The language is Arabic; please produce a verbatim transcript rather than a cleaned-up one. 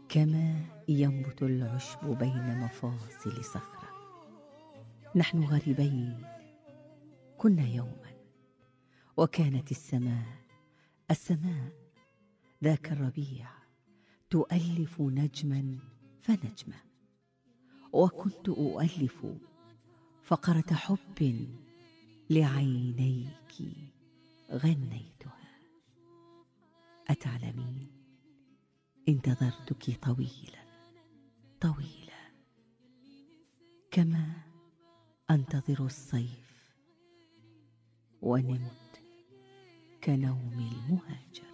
كما ينبت العشب بين مفاصل صخرة. نحن غريبين كنا يوما، وكانت السماء السماء ذاك الربيع تؤلف نجما فنجمة، وكنت أؤلف فقرة حب لعينيك غنيتها. أتعلمين انتظرتك طويلا طويلا، كما أنتظر الصيف، ونمت كنوم المهاجر.